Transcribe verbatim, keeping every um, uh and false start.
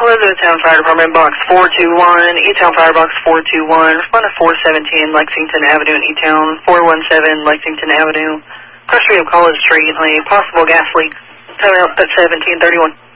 Elizabethtown Fire Department, box four two one, E-Town Fire Box four two one, respond to four seventeen Lexington Avenue in E-Town, four one seven Lexington Avenue, cross street of College Street, on a possible gas leak, coming up at seventeen thirty-one.